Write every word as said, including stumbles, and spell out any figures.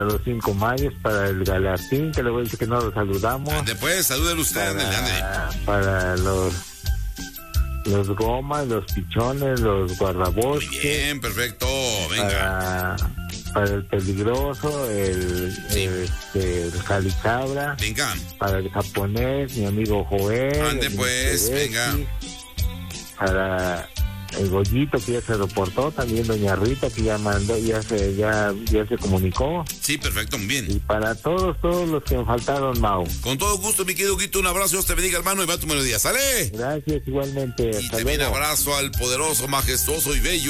los cinco mayos, para el Galartín, que le voy a decir que no lo saludamos. Después, salúdelo usted, para, ándale, ándale. Para los, los gomas, los pichones, los guardabosques. Bien, perfecto, venga. Para, para el peligroso, el, Sí. el, este, el Calicabra. Venga. Para el japonés, mi amigo Joel. Ande el pues, Mister venga. X, para el Goyito, que ya se reportó, también doña Rita, que ya mandó, ya se, ya, ya se comunicó. Sí, perfecto, muy bien. Y para todos, todos los que me faltaron, Mau. Con todo gusto, mi querido Guito, un abrazo, Dios te bendiga, hermano, y va tu melodía, ¿sale? Gracias, igualmente. Y Hasta también luego. abrazo al poderoso, majestuoso y bello